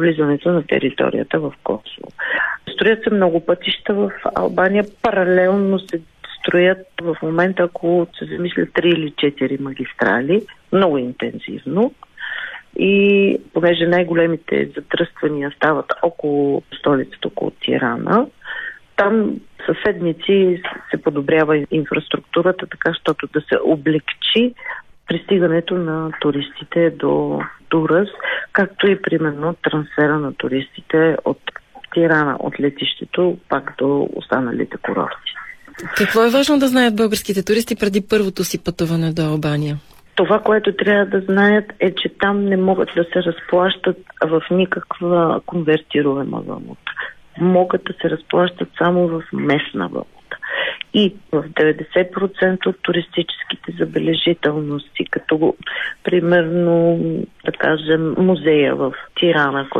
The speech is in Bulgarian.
влизането на територията в Косово. Строят се много пътища в Албания. Паралелно се строят в момента, ако се замисля, 3 или 4 магистрали. Много интензивно. И понеже най-големите задръствания стават около столицата, около Тирана, там със седмици се подобрява инфраструктурата, така щото да се облегчи пристигането на туристите до Дурас, както и примерно трансфера на туристите от Тирана, от летището, пак до останалите курорти. Какво е важно да знаят българските туристи преди първото си пътуване до Албания? Това, което трябва да знаят, е, че там не могат да се разплащат в никаква конвертируема валута. Могат да се разплащат само в местна валута. И в 90% от туристическите забележителности, като примерно, да кажем, музея в Тирана,